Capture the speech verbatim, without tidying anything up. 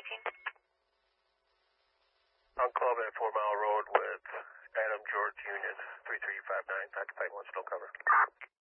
nineteen. On Club at Four Mile Road with Adam George Union, three three five nine, occupied one, still cover.